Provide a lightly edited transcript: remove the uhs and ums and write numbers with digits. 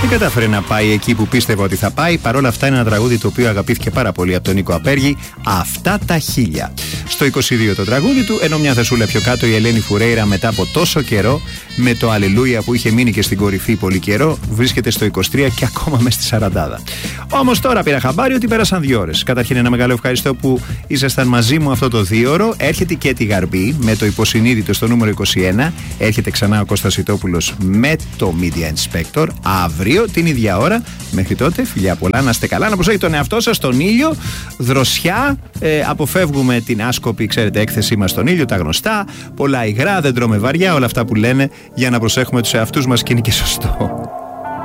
Δεν κατάφερε να πάει εκεί που πίστευε ότι θα πάει. Παρ' όλα αυτά είναι ένα τραγούδι το οποίο αγαπήθηκε πάρα πολύ από τον Νίκο Απέργη. Αυτά τα 1000. Στο 22 το τραγούδι του, ενώ μια θεσούλα πιο κάτω η Ελένη Φουρέιρα μετά από τόσο καιρό, με το Αλληλούια που είχε μείνει και στην κορυφή πολύ καιρό, βρίσκεται στο 23 και ακόμα μες στη 40. Όμως τώρα πήρα χαμπάρι ότι πέρασαν 2 ώρες. Καταρχήν ένα μεγάλο ευχαριστώ που ήσασταν μαζί μου αυτό το 2ωρο. Έρχεται και τη Γαρμπή με το υποσυνείδητο στο νούμερο 21. Έρχεται ξανά ο Κώστας Σιτόπουλος με το Media Inspector αύριο την ίδια ώρα. Μέχρι τότε, φιλιά πολλά, να είστε καλά, να προσέχετε τον εαυτό σας, τον ήλιο, δροσιά, αποφεύγουμε την άσκοπη, ξέρετε, έκθεσή μας στον ήλιο, τα γνωστά, πολλά υγρά, δεν τρώμε βαριά, όλα αυτά που λένε για να προσέχουμε τους εαυτούς μας και είναι και σωστό.